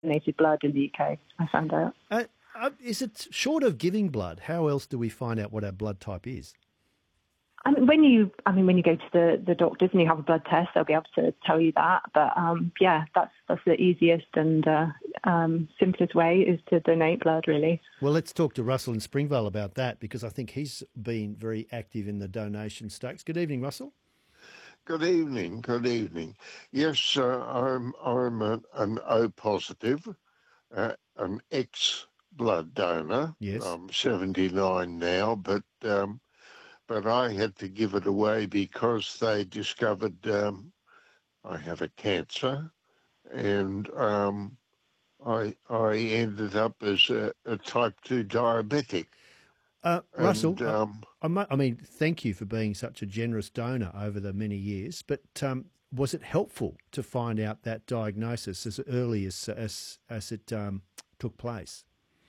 donated blood in the UK, I found out. Is it short of giving blood? How else do we find out what our blood type is? When you go to the doctors and you have a blood test, they'll be able to tell you that. But that's the easiest and simplest way is to donate blood, really. Well, let's talk to Russell in Springvale about that, because I think he's been very active in the donation stakes. Good evening, Russell. Good evening. Good evening. Yes, I'm an O positive, an ex blood donor. Yes. I'm 79 now, but I had to give it away because they discovered I have a cancer, and I ended up as a type 2 diabetic. Russell, thank you for being such a generous donor over the many years, but was it helpful to find out that diagnosis as early as it took place?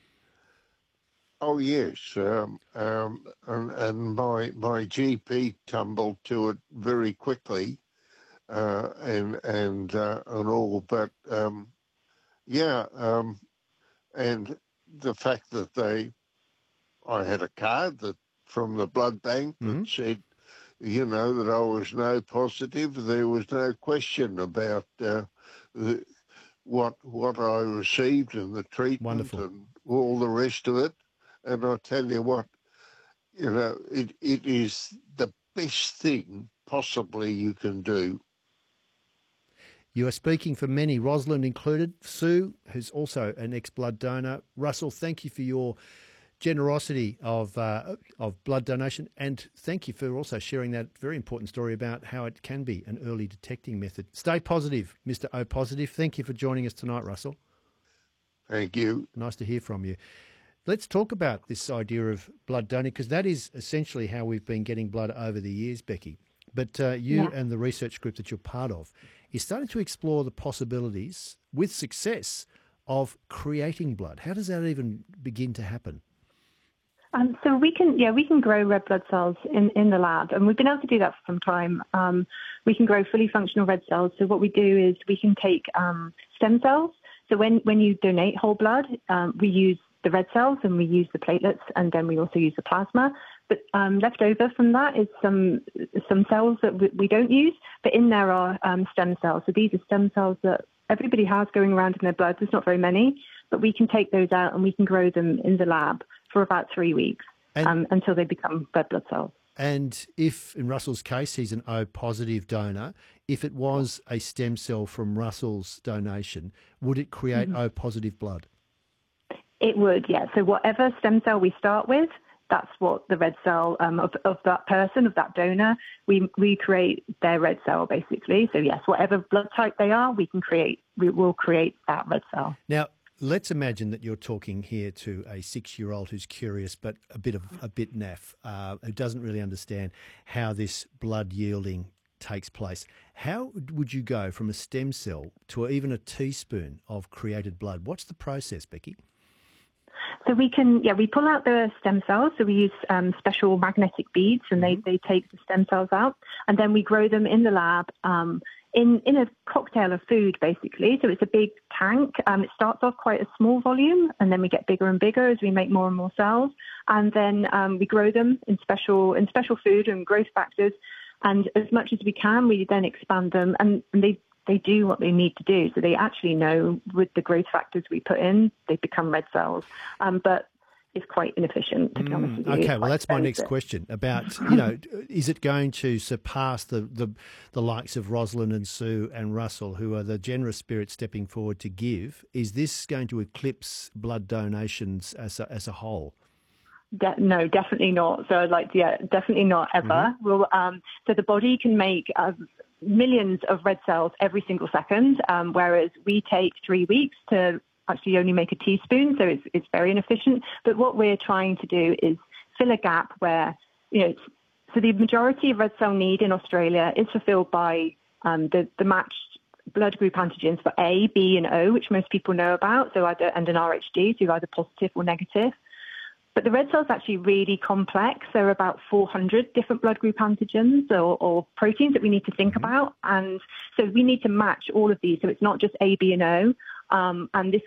Oh yes, and my GP tumbled to it very quickly, and all, but and the fact that I had a card from the blood bank that said, that I was no positive. There was no question about what I received and the treatment. Wonderful. And all the rest of it. And I tell you what, it is the best thing possibly you can do. You are speaking for many, Rosalind included, Sue, who's also an ex-blood donor. Russell, thank you for your generosity of blood donation, and thank you for also sharing that very important story about how it can be an early detecting method. Stay positive, Mr. O positive. Thank you for joining us tonight, Russell. Thank you. Nice to hear from you. Let's talk about this idea of blood donor, because that is essentially how we've been getting blood over the years, Becky. But you and the research group that you're part of is starting to explore the possibilities, with success, of creating blood. How does that even begin to happen? So we can grow red blood cells in the lab, and we've been able to do that for some time. We can grow fully functional red cells. So what we do is we can take stem cells. So when you donate whole blood, we use the red cells and we use the platelets, and then we also use the plasma. But left over from that is some cells that we don't use, but in there are stem cells. So these are stem cells that everybody has going around in their blood. There's not very many, but we can take those out and we can grow them in the lab for about 3 weeks until they become red blood cells. And if, in Russell's case, he's an O positive donor, if it was a stem cell from Russell's donation, would it create O positive blood? It would, yeah. So whatever stem cell we start with, that's what the red cell of that person, of that donor, we create their red cell, basically. So yes, whatever blood type they are, we will create that red cell. Now, let's imagine that you're talking here to a 6-year-old who's curious, but a bit naff, who doesn't really understand how this blood yielding takes place. How would you go from a stem cell to even a teaspoon of created blood? What's the process, Becky? So we pull out the stem cells. So we use special magnetic beads, and they take the stem cells out, and then we grow them in the lab in a cocktail of food, basically. So it's a big tank. It starts off quite a small volume, and then we get bigger and bigger as we make more and more cells. And then we grow them in special food and growth factors. And as much as we can, we then expand them, and they do what they need to do. So they actually know with the growth factors we put in, they become red cells. But it's quite inefficient, to be honest with you. Okay, well, that's my next question about, is it going to surpass the likes of Rosalind and Sue and Russell, who are the generous spirits stepping forward to give? Is this going to eclipse blood donations as a whole? No, definitely not. So definitely not ever. Well, so the body can make millions of red cells every single second, whereas we take 3 weeks to actually only make a teaspoon, so it's very inefficient. But what we're trying to do is fill a gap where, so the majority of red cell need in Australia is fulfilled by the matched blood group antigens for A, B, and O, which most people know about, and an RHD, so either positive or negative. But the red cell is actually really complex. There are about 400 different blood group antigens or proteins that we need to think about. And so we need to match all of these. So it's not just A, B, and O. And this